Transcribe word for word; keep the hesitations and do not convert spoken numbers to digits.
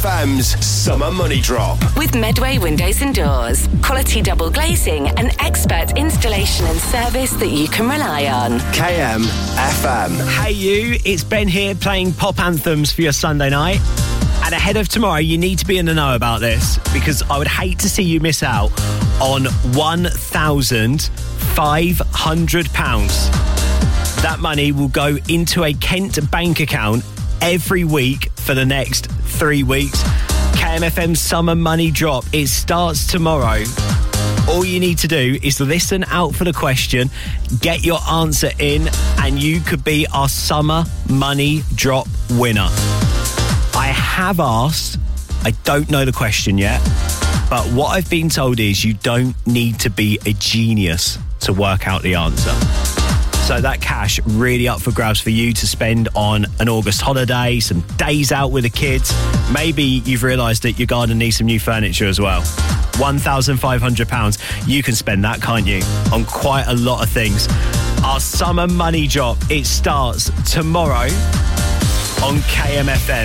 F M's Summer Money Drop. With Medway Windows and Doors. Quality double glazing and expert installation and service that you can rely on. K M F M. Hey you, it's Ben here playing pop anthems for your Sunday night. And ahead of tomorrow, you need to be in the know about this because I would hate to see you miss out on one thousand five hundred pounds. That money will go into a Kent bank account every week for the next three weeks. K M F M Summer Money Drop. It starts tomorrow. All you need to do is listen out for the question, get your answer in, and you could be our Summer Money Drop winner. I have asked, I don't know the question yet, but what I've been told is you don't need to be a genius to work out the answer. So that cash really up for grabs for you to spend on an August holiday, some days out with the kids. Maybe you've realised that your garden needs some new furniture as well. one thousand five hundred pounds. You can spend that, can't you, on quite a lot of things. Our Summer Money Drop, it starts tomorrow on K M F M.